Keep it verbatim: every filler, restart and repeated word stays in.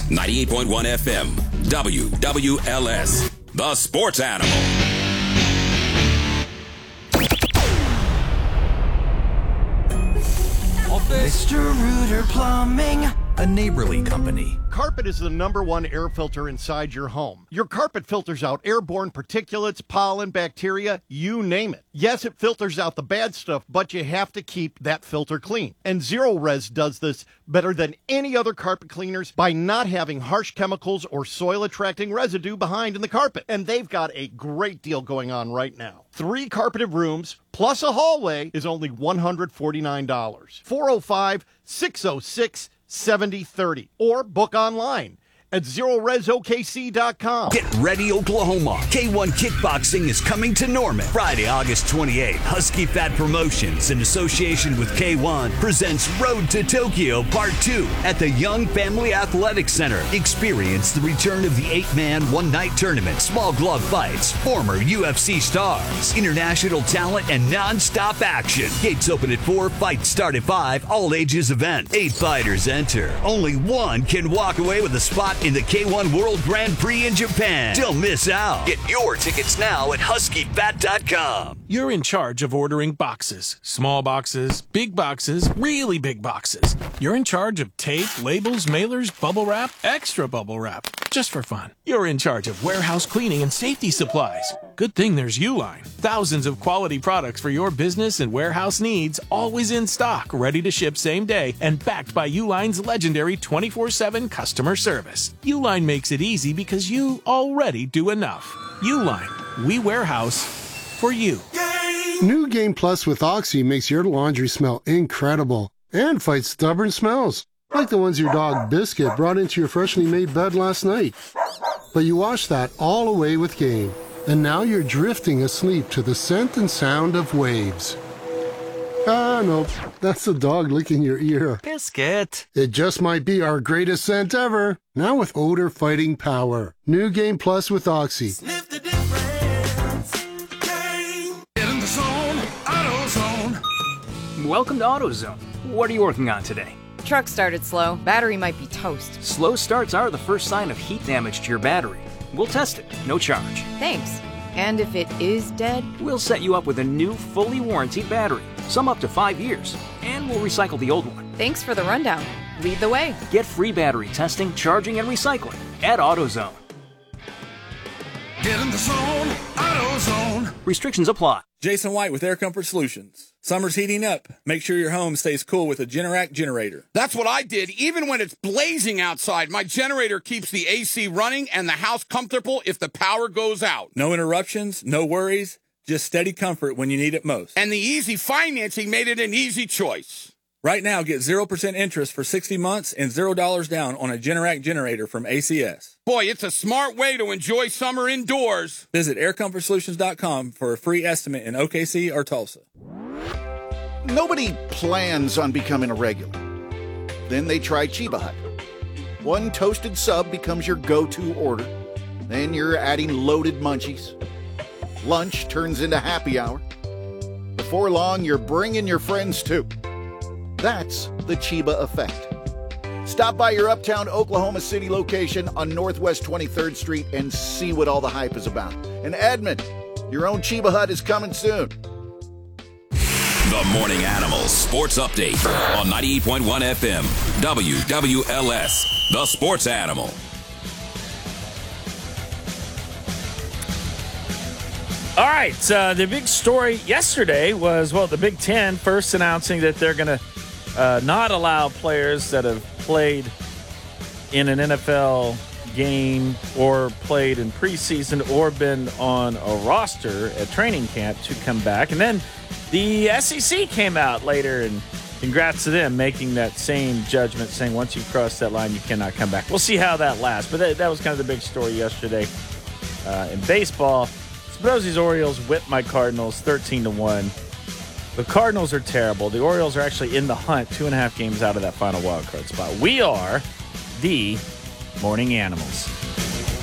ninety-eight point one F M, W W L S, the Sports Animal. Mister Rooter Plumbing, a neighborly company. Carpet is the number one air filter inside your home. Your carpet filters out airborne particulates, pollen, bacteria, you name it. Yes, it filters out the bad stuff, but you have to keep that filter clean. And Zero Res does this better than any other carpet cleaners by not having harsh chemicals or soil-attracting residue behind in the carpet. And they've got a great deal going on right now. Three carpeted rooms plus a hallway is only one hundred forty-nine dollars. four oh five, six oh six, seventy thirty or book online at zero res O K C dot com. Get ready, Oklahoma. K one Kickboxing is coming to Norman. Friday, August twenty-eighth. Husky Fat Promotions, in association with K one, presents Road to Tokyo Part two at the Young Family Athletic Center. Experience the return of the eight-man, one-night tournament, small glove fights, former U F C stars, international talent, and non-stop action. Gates open at four, fights start at five, all ages event. Eight fighters enter. Only one can walk away with a spot in the K one World Grand Prix in Japan. Don't miss out. Get your tickets now at husky fat dot com. You're in charge of ordering boxes. Small boxes, big boxes, really big boxes. You're in charge of tape, labels, mailers, bubble wrap, extra bubble wrap. Just for fun. You're in charge of warehouse cleaning and safety supplies. Good thing there's Uline. Thousands of quality products for your business and warehouse needs, always in stock, ready to ship same day, and backed by Uline's legendary twenty-four seven customer service. Uline makes it easy because you already do enough. Uline, we warehouse for you. New Game Plus with Oxy makes your laundry smell incredible and fights stubborn smells, like the ones your dog Biscuit brought into your freshly made bed last night. But you wash that all away with Game, and now you're drifting asleep to the scent and sound of waves. Ah, no, that's the dog licking your ear. Biscuit. It just might be our greatest scent ever. Now with odor-fighting power. New Game Plus with Oxy. sniff the difference. Game. Get in the zone, AutoZone. Welcome to AutoZone. What are you working on today? Truck started slow. Battery might be toast. Slow starts are the first sign of heat damage to your battery. We'll test it, no charge. Thanks. And if it is dead? We'll set you up with a new, fully warranted battery, some up to five years, and we'll recycle the old one. Thanks for the rundown. Lead the way. Get free battery testing, charging, and recycling at AutoZone. Get in the zone, AutoZone. Restrictions apply. Jason White with Air Comfort Solutions. Summer's heating up. Make sure your home stays cool with a Generac generator. That's what I did. Even when it's blazing outside, my generator keeps the A C running and the house comfortable if the power goes out. No interruptions, no worries, just steady comfort when you need it most. And the easy financing made it an easy choice. Right now, get zero percent interest for sixty months and zero dollars down on a Generac generator from A C S. Boy, it's a smart way to enjoy summer indoors. Visit air comfort solutions dot com for a free estimate in O K C or Tulsa. Nobody plans on becoming a regular. Then they try Chiba Hut. One toasted sub becomes your go-to order. Then you're adding loaded munchies. Lunch turns into happy hour. Before long, you're bringing your friends too. That's the Chiba effect. Stop by your Uptown Oklahoma City location on Northwest twenty-third Street and see what all the hype is about. And Edmond, your own Chiba Hut is coming soon. The Morning Animals Sports Update on ninety-eight point one F M, W W L S, the Sports Animal. All right, uh, the big story yesterday was, well, the Big Ten first announcing that they're going to uh, not allow players that have played in an N F L game or played in preseason or been on a roster at training camp to come back. And then the S E C came out later, and congrats to them making that same judgment, saying once you cross that line, you cannot come back. We'll see how that lasts. But that, that was kind of the big story yesterday uh, in baseball. Sposie's Orioles whipped my Cardinals thirteen to one. The Cardinals are terrible. The Orioles are actually in the hunt, two and a half games out of that final wild card spot. We are the Morning Animals.